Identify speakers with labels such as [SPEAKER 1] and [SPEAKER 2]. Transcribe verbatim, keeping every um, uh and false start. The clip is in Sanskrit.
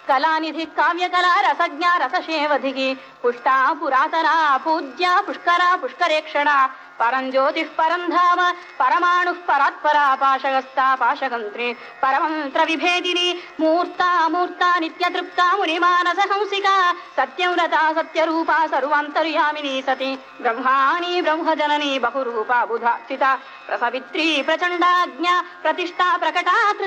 [SPEAKER 1] कलानिधि काव्यकला रसज्ञा रसशेवधिः पुष्टा पुरातना पूज्या पुष्करा पुष्करेक्षणा परं ज्योतिः परं धाम परमाणुः परात्परा पाशगस्ता पाशगन्त्री परमन्त्र विभेदिनी मूर्ता मूर्ता नित्यतृप्ता मुनिमानसहंसिका सत्यव्रता सत्यरूपा सर्वान्तर्यामिनी सती ब्रह्माणी ब्रह्मजननी बहुरूपा बुधाचिता प्रसवित्री प्रचण्डाज्ञा प्रतिष्ठा प्रकटा